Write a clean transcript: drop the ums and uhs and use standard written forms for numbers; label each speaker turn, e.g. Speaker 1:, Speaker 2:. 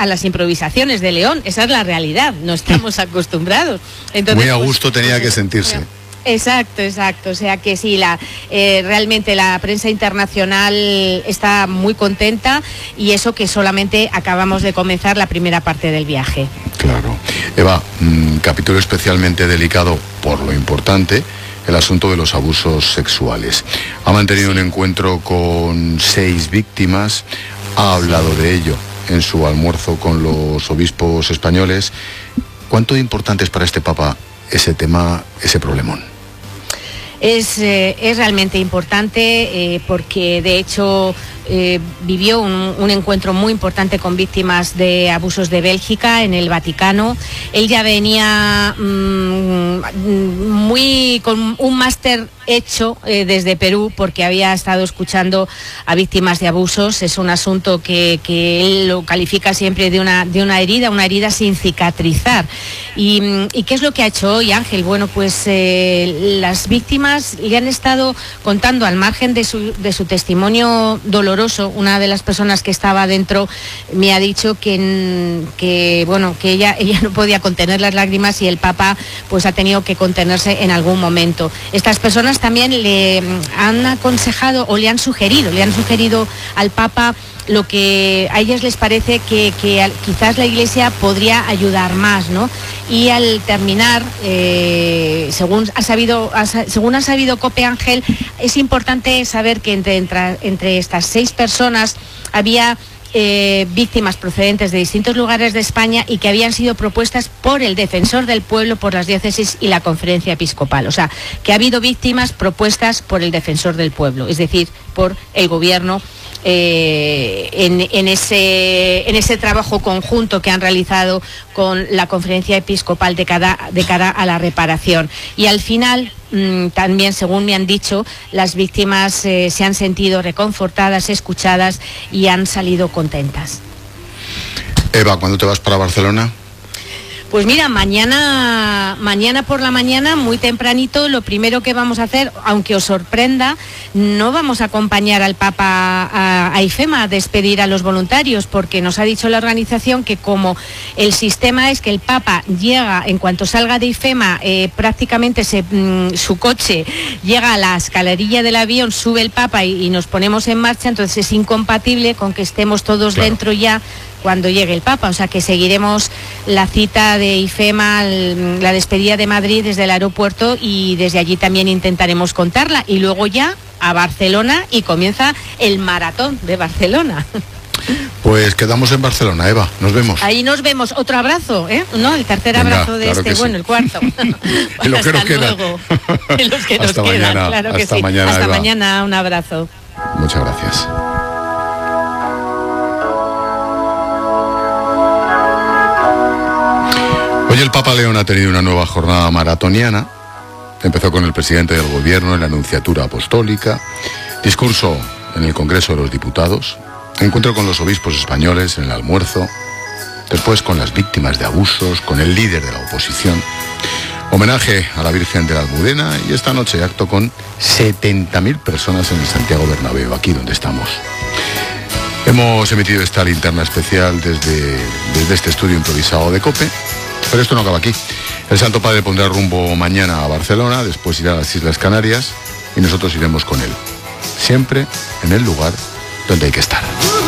Speaker 1: a las improvisaciones de León. Esa es la realidad, no estamos acostumbrados. Entonces,
Speaker 2: muy a gusto tenía que sentirse.
Speaker 1: Exacto. O sea que sí, realmente la prensa internacional está muy contenta, y eso que solamente acabamos de comenzar la primera parte del viaje.
Speaker 2: Claro. Eva, capítulo especialmente delicado por lo importante, el asunto de los abusos sexuales. Ha mantenido un encuentro con 6 víctimas, ha hablado de ello en su almuerzo con los obispos españoles. ¿Cuánto importante es para este Papa ese tema, ese problemón?
Speaker 1: Es realmente importante porque de hecho vivió un encuentro muy importante con víctimas de abusos de Bélgica en el Vaticano. Él ya venía con un máster hecho desde Perú, porque había estado escuchando a víctimas de abusos. Es un asunto que él lo califica siempre de una herida sin cicatrizar. ¿Y qué es lo que ha hecho hoy, Ángel? Bueno, pues las víctimas le han estado contando, al margen de su testimonio doloroso. Una de las personas que estaba dentro me ha dicho que ella no podía contener las lágrimas, y el Papa pues ha tenido que contenerse en algún momento. Estas personas también le han aconsejado o le han sugerido al Papa lo que a ellas les parece que quizás la Iglesia podría ayudar más, ¿no? Y al terminar, según ha sabido COPE, Ángel, es importante saber que entre estas 6 personas había víctimas procedentes de distintos lugares de España, y que habían sido propuestas por el Defensor del Pueblo, por las diócesis y la Conferencia Episcopal. O sea, que ha habido víctimas propuestas por el Defensor del Pueblo, es decir, por el gobierno, en ese trabajo conjunto que han realizado con la Conferencia Episcopal de cara a la reparación. Y al final, también, según me han dicho, las víctimas se han sentido reconfortadas, escuchadas, y han salido contentas.
Speaker 2: Eva, ¿cuándo te vas para Barcelona?
Speaker 1: Pues mira, mañana por la mañana, muy tempranito, lo primero que vamos a hacer, aunque os sorprenda, no vamos a acompañar al Papa a IFEMA a despedir a los voluntarios, porque nos ha dicho la organización que como el sistema es que el Papa llega, en cuanto salga de IFEMA, prácticamente su coche llega a la escalerilla del avión, sube el Papa y nos ponemos en marcha, entonces es incompatible con que estemos todos dentro ya cuando llegue el Papa. O sea que seguiremos la cita de IFEMA, la despedida de Madrid desde el aeropuerto, y desde allí también intentaremos contarla, y luego ya a Barcelona, y comienza el maratón de Barcelona.
Speaker 2: Pues quedamos en Barcelona, Eva, nos vemos.
Speaker 1: Ahí nos vemos. Otro abrazo, ¿eh? No, el tercer abrazo de
Speaker 2: claro
Speaker 1: bueno, el cuarto.
Speaker 2: En lo que nos queda.
Speaker 1: En los que nos quedan, claro que sí. Hasta mañana, un abrazo.
Speaker 2: Muchas gracias. Hoy el Papa León ha tenido una nueva jornada maratoniana. Empezó con el presidente del gobierno en la Nunciatura Apostólica, discurso en el Congreso de los Diputados, encuentro con los obispos españoles en el almuerzo, después con las víctimas de abusos, con el líder de la oposición, homenaje a la Virgen de la Almudena, y esta noche acto con 70.000 personas en el Santiago Bernabéu, aquí donde estamos. Hemos emitido esta linterna especial desde este estudio improvisado de COPE. Pero esto no acaba aquí. El Santo Padre pondrá rumbo mañana a Barcelona, después irá a las Islas Canarias, y nosotros iremos con él. Siempre en el lugar donde hay que estar.